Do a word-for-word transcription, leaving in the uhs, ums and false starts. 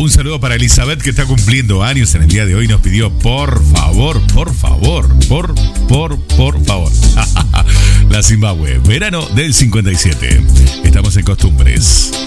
Un saludo para Elizabeth, que está cumpliendo años en el día de hoy. Nos pidió, por favor, por favor, por, por, por favor. La Zimbabue, verano del cincuenta y siete. Estamos en Costumbres.